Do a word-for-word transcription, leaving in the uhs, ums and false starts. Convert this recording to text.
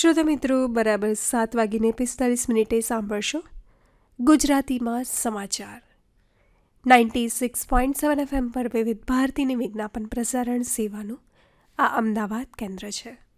શ્રોતા મિત્રો, બરાબર સાત વાગીને પિસ્તાલીસ મિનિટે સાંભળશો ગુજરાતીમાં સમાચાર. Ninety six point seven F M પર વિવિધ ભારતીની વિજ્ઞાપન પ્રસારણ સેવાનું આ અમદાવાદ કેન્દ્ર છે.